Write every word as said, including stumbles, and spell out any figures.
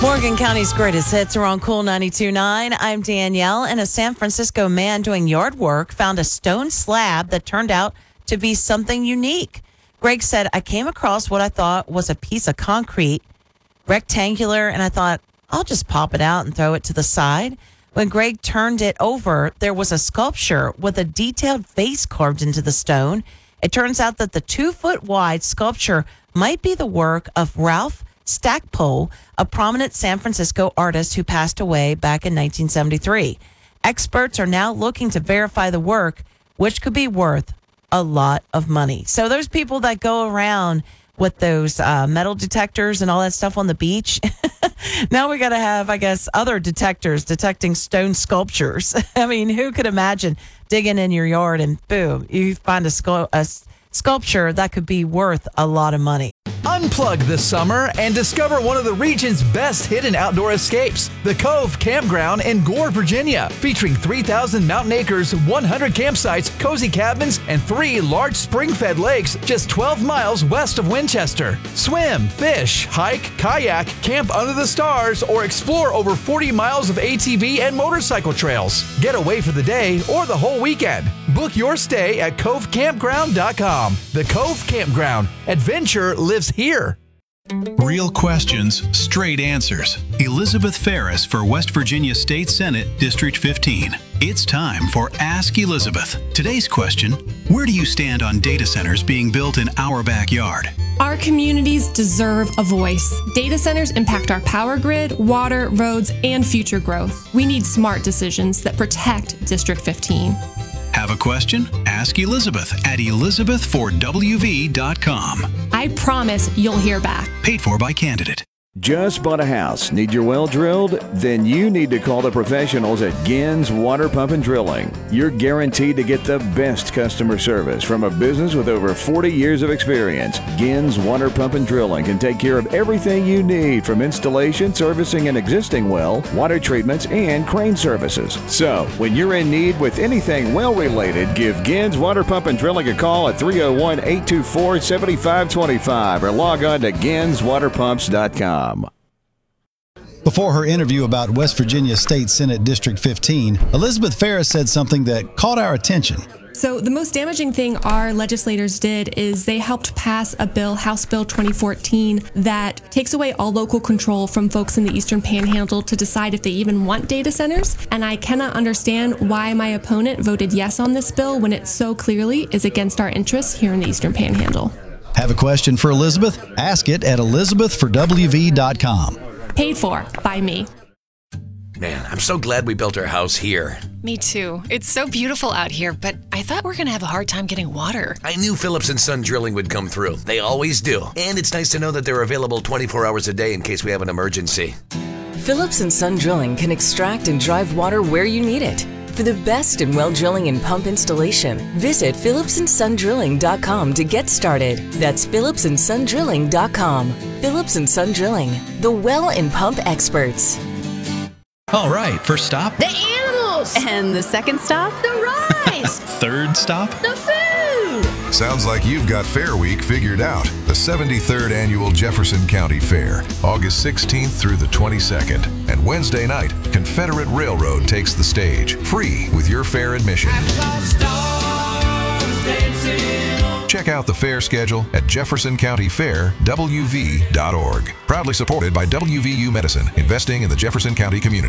Morgan County's greatest hits are on Cool ninety-two point nine. I'm Danielle, and a San Francisco man doing yard work found a stone slab that turned out to be something unique. Greg said, I came across what I thought was a piece of concrete, rectangular, and I thought, I'll just pop it out and throw it to the side. When Greg turned it over, there was a sculpture with a detailed face carved into the stone. It turns out that the two-foot wide sculpture might be the work of Ralph Stackpole, a prominent San Francisco artist who passed away back in nineteen seventy-three. Experts are now looking to verify the work, which could be worth a lot of money. So those people that go around with those uh, metal detectors and all that stuff on the beach, now we got to have, I guess, other detectors detecting stone sculptures. I mean, who could imagine digging in your yard and boom, you find a, scu- a sculpture that could be worth a lot of money. Unplug this summer and discover one of the region's best hidden outdoor escapes, the Cove Campground in Gore, Virginia, featuring three thousand mountain acres, one hundred campsites, cozy cabins, and three large spring-fed lakes just twelve miles west of Winchester. Swim, fish, hike, kayak, camp under the stars, or explore over forty miles of A T V and motorcycle trails. Get away for the day or the whole weekend. Book your stay at cove campground dot com. The Cove Campground. Adventure lives here. Real questions, straight answers. Elizabeth Ferris for West Virginia State Senate District fifteen. It's time for Ask Elizabeth. Today's question, where do you stand on data centers being built in our backyard? Our communities deserve a voice. Data centers impact our power grid, water, roads, and future growth. We need smart decisions that protect District fifteen. Have a question? Ask Elizabeth at elizabeth for w v dot com. I promise you'll hear back. Paid for by candidate. Just bought a house? Need your well drilled? Then you need to call the professionals at Gins Water Pump and Drilling. You're guaranteed to get the best customer service from a business with over forty years of experience. Gins Water Pump and Drilling can take care of everything you need, from installation, servicing an existing well, water treatments, and crane services. So, when you're in need with anything well related, give Gins Water Pump and Drilling a call at three oh one, eight two four, seven five two five or log on to gins water pumps dot com. Before her interview about West Virginia State Senate District fifteen, Elizabeth Ferris said something that caught our attention. So the most damaging thing our legislators did is they helped pass a bill, House Bill twenty fourteen, that takes away all local control from folks in the Eastern Panhandle to decide if they even want data centers. And I cannot understand why my opponent voted yes on this bill when it so clearly is against our interests here in the Eastern Panhandle. Have a question for Elizabeth? Ask it at elizabeth for w v dot com. Paid for by me. Man, I'm so glad we built our house here. Me too. It's so beautiful out here, but I thought we were going to have a hard time getting water. I knew Phillips and Son Drilling would come through. They always do. And it's nice to know that they're available twenty-four hours a day in case we have an emergency. Phillips and Son Drilling can extract and drive water where you need it. For the best in well drilling and pump installation, visit phillips and son drilling dot com to get started. That's phillips and son drilling dot com. Phillips and Son Drilling, the well and pump experts. All right, first stop. The animals! And the second stop? The rides! Third stop. The food! Sounds like you've got Fair Week figured out. The seventy-third Annual Jefferson County Fair, August sixteenth through the twenty-second. And Wednesday night, Confederate Railroad takes the stage, free with your fair admission. Check out the fair schedule at jefferson county fair w v dot org. Proudly supported by W V U Medicine, investing in the Jefferson County community.